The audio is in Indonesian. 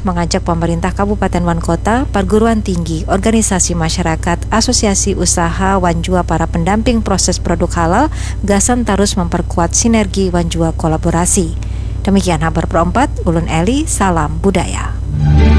mengajak pemerintah Kabupaten Wan Kota, perguruan tinggi, organisasi masyarakat, asosiasi usaha Wanjua para pendamping proses produk halal, gasan terus memperkuat sinergi Wanjua kolaborasi. Demikian kabar Pro 4, Ulun Eli, salam budaya.